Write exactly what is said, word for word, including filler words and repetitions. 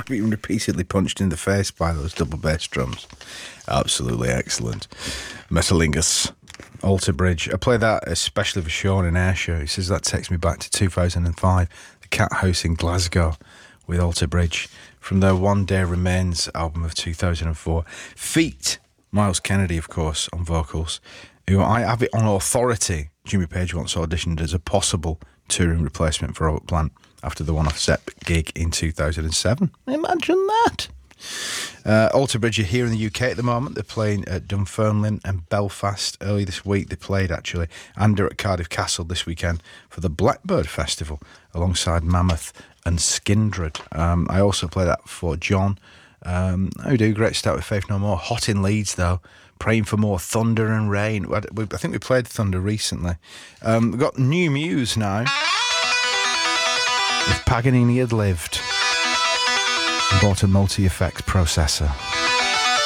being repeatedly punched in the face by those double bass drums. Absolutely excellent. Metalingus, Alter Bridge. I play that especially for Sean in Ayrshire. He says that takes me back to two thousand five, the Cat House in Glasgow with Alter Bridge from their One Day Remains album of two thousand four. Feet, Miles Kennedy, of course, on vocals, who I have it on authority. Jimmy Page once auditioned as a possible touring replacement for Robert Plant after the one-off set gig in two thousand seven. Imagine that. Uh, Alter Bridge are here in the U K at the moment. They're playing at Dunfermline and Belfast. Early this week they played, actually, and they're at Cardiff Castle this weekend for the Blackbird Festival alongside Mammoth and Skindred. Um, I also play that for John, um, who do great start with Faith No More. Hot in Leeds, though. Praying for more thunder and rain. I think we played Thunder recently. Um, we've got New Muse now. If Paganini had lived and bought a multi-effects processor.